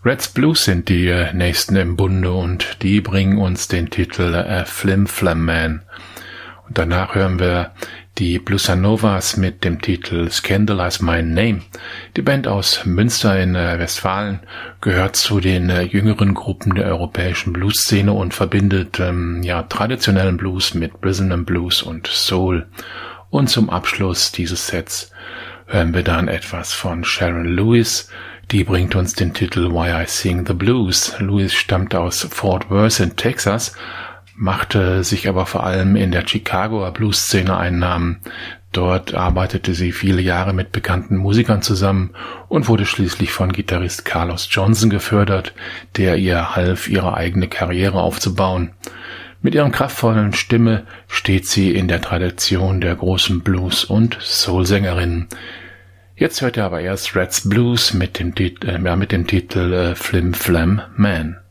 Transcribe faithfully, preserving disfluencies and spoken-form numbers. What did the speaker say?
Reds Blues sind die äh, nächsten im Bunde und die bringen uns den Titel äh, Flim Flam Man. Und danach hören wir die Blussanovas mit dem Titel Scandalize My Name. Die Band aus Münster in äh, Westfalen gehört zu den äh, jüngeren Gruppen der europäischen Bluesszene und verbindet ähm, ja traditionellen Blues mit Rhythm Blues und Soul. Und zum Abschluss dieses Sets hören wir dann etwas von Sharon Lewis. Die bringt uns den Titel Why I Sing the Blues. Lewis stammt aus Fort Worth in Texas, machte sich aber vor allem in der Chicagoer Blues-Szene einen Namen. Dort arbeitete sie viele Jahre mit bekannten Musikern zusammen und wurde schließlich von Gitarrist Carlos Johnson gefördert, der ihr half, ihre eigene Karriere aufzubauen. Mit ihrer kraftvollen Stimme steht sie in der Tradition der großen Blues- und Soul-Sängerinnen. Jetzt hört ihr aber erst Reds Blues mit dem, Tit- äh, mit dem Titel äh, Flim Flam Man.